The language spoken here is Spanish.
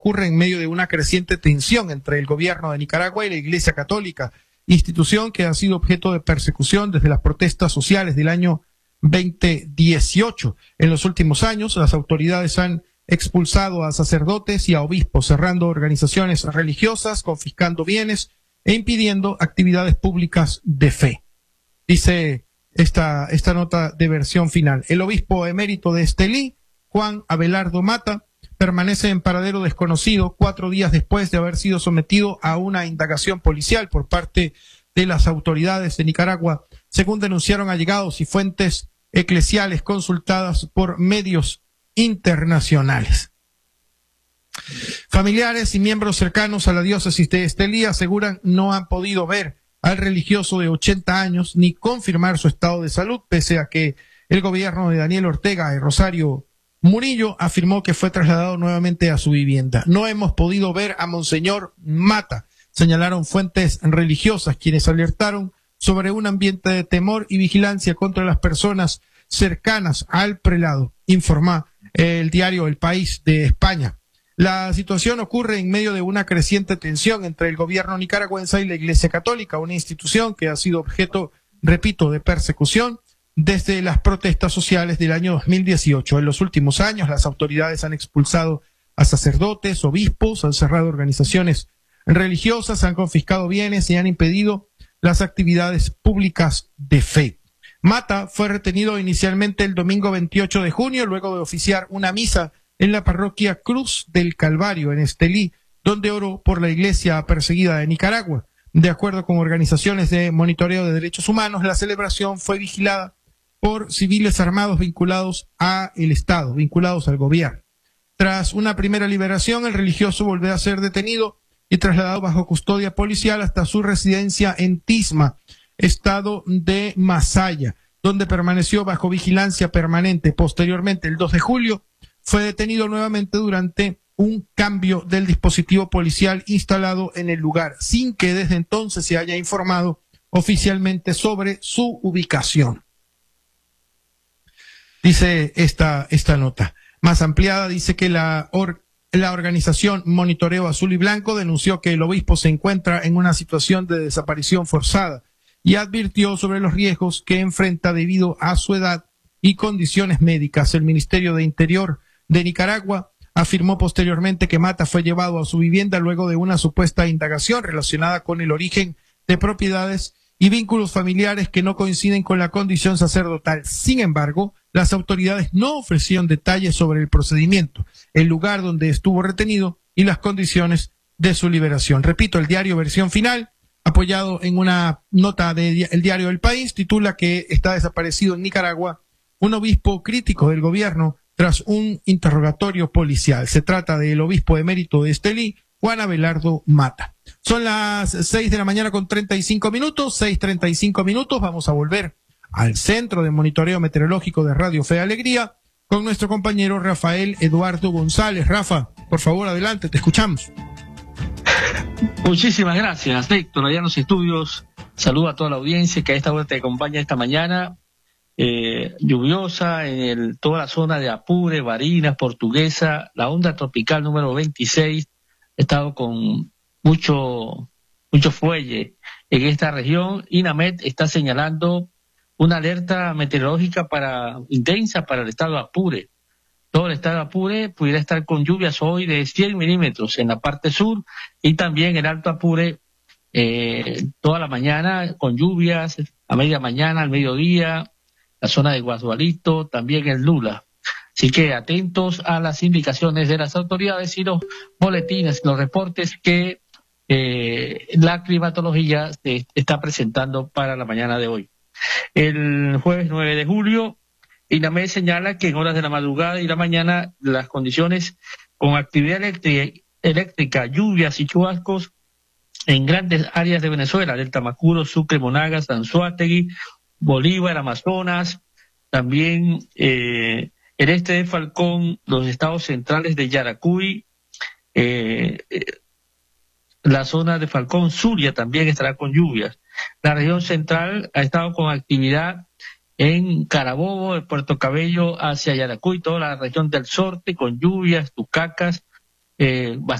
ocurre en medio de una creciente tensión entre el gobierno de Nicaragua y la Iglesia Católica, institución que ha sido objeto de persecución desde las protestas sociales del año 2018. En los últimos años, las autoridades han expulsado a sacerdotes y a obispos, cerrando organizaciones religiosas, confiscando bienes e impidiendo actividades públicas de fe. Dice esta nota de versión final. El obispo emérito de Estelí, Juan Abelardo Mata, permanece en paradero desconocido 4 días después de haber sido sometido a una indagación policial por parte de las autoridades de Nicaragua, según denunciaron allegados y fuentes eclesiales consultadas por medios internacionales. Familiares y miembros cercanos a la diócesis de Estelí aseguran no han podido ver al religioso de 80 años ni confirmar su estado de salud, pese a que el gobierno de Daniel Ortega y Rosario Murillo afirmó que fue trasladado nuevamente a su vivienda. No hemos podido ver a Monseñor Mata, señalaron fuentes religiosas, quienes alertaron sobre un ambiente de temor y vigilancia contra las personas cercanas al prelado, informa el diario El País de España. La situación ocurre en medio de una creciente tensión entre el gobierno nicaragüense y la Iglesia Católica, una institución que ha sido objeto, repito, de persecución desde las protestas sociales del año 2018. En los últimos años, las autoridades han expulsado a sacerdotes, obispos, han cerrado organizaciones religiosas, han confiscado bienes y han impedido las actividades públicas de fe. Mata fue retenido inicialmente el domingo 28 de junio, luego de oficiar una misa en la parroquia Cruz del Calvario, en Estelí, donde oró por la iglesia perseguida de Nicaragua. De acuerdo con organizaciones de monitoreo de derechos humanos, la celebración fue vigilada por civiles armados vinculados al Estado, vinculados al gobierno. Tras una primera liberación, el religioso volvió a ser detenido y trasladado bajo custodia policial hasta su residencia en Tisma, estado de Masaya, donde permaneció bajo vigilancia permanente. Posteriormente, el 2 de julio, fue detenido nuevamente durante un cambio del dispositivo policial instalado en el lugar, sin que desde entonces se haya informado oficialmente sobre su ubicación. Dice esta nota. Más ampliada, dice que la organización Monitoreo Azul y Blanco denunció que el obispo se encuentra en una situación de desaparición forzada y advirtió sobre los riesgos que enfrenta debido a su edad y condiciones médicas. El Ministerio de Interior de Nicaragua afirmó posteriormente que Mata fue llevado a su vivienda luego de una supuesta indagación relacionada con el origen de propiedades y vínculos familiares que no coinciden con la condición sacerdotal. Sin embargo, las autoridades no ofrecieron detalles sobre el procedimiento, el lugar donde estuvo retenido y las condiciones de su liberación. Repito, el diario Versión Final, apoyado en una nota del diario El País, titula que está desaparecido en Nicaragua un obispo crítico del gobierno tras un interrogatorio policial. Se trata del obispo emérito de Estelí, Juan Abelardo Mata. Son las 6 de la mañana con 35 minutos, 6:35 minutos. Vamos a volver al Centro de Monitoreo Meteorológico de Radio Fe y Alegría con nuestro compañero Rafael Eduardo González. Rafa, por favor, adelante, te escuchamos. Muchísimas gracias, Héctor, allá en los estudios. Saludo a toda la audiencia que a esta hora te acompaña esta mañana. Lluviosa en toda la zona de Apure, Barinas, Portuguesa, la onda tropical número 26 ha estado con mucho fuelle en esta región. INAMET está señalando una alerta meteorológica intensa para el estado de Apure. Todo el estado de Apure pudiera estar con lluvias hoy de 100 milímetros en la parte sur y también el Alto Apure toda la mañana con lluvias, a media mañana, al mediodía, la zona de Guasualito, también el Lula. Así que atentos a las indicaciones de las autoridades y los boletines, los reportes que la climatología se está presentando para la mañana de hoy. El jueves 9 de julio, INAMED señala que en horas de la madrugada y la mañana las condiciones con actividad eléctrica, lluvias y chubascos en grandes áreas de Venezuela, del Tamacuro, Sucre, Monagas, Anzoátegui, Bolívar, Amazonas, también el este de Falcón, los estados centrales de Yaracuy, la zona de Falcón, Zulia también estará con lluvias. La región central ha estado con actividad en Carabobo, de Puerto Cabello hacia Yaracuy, toda la región del Sorte con lluvias, Tucacas, bastante